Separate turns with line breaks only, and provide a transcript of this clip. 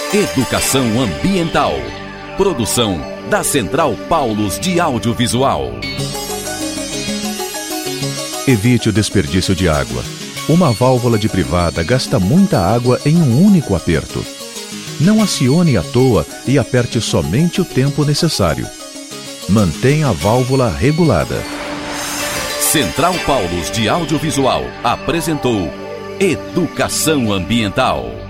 Educação ambiental. Produção da Central Paulus de Audiovisual.
Evite o desperdício de água. Uma válvula de privada gasta muita água em um único aperto. Não acione à toa e aperte somente o tempo necessário. Mantenha a válvula regulada.
Central Paulus de Audiovisual apresentou Educação Ambiental.